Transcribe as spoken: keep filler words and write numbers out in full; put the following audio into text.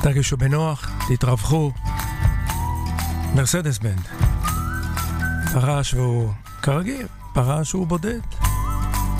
תרגישו בנוח, תתרווחו. מרסדס בנד. פרש והוא כרגיל, פרש הוא בודד.